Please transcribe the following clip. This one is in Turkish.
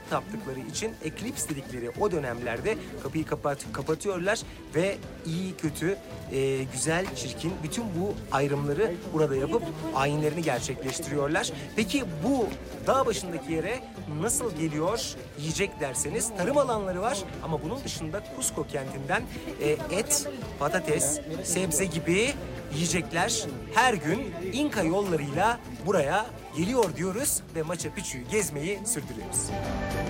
taptıkları için eklips dedikleri o dönemlerde kapıyı kapatıyorlar ve iyi, kötü, güzel, çirkin bütün bu ayrımları burada yapıp ayinlerini gerçekleştiriyorlar. Peki bu dağ başındaki yere nasıl geliyor yiyecek derseniz tarım alanları var ama bunun dışında Cusco kentinden et, patates, sebze gibi yiyecekler her gün İnka yollarıyla buraya geliyor diyoruz ve Machu Picchu'yu gezmeyi sürdürüyoruz.